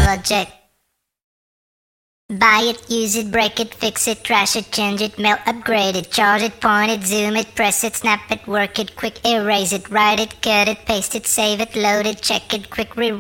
project. Buy it, use it, break it, fix it, trash it, change it, mail, upgrade it, charge it, point it, zoom it, press it, snap it, work it, quick erase it, write it, cut it, paste it, save it, load it, check it, quick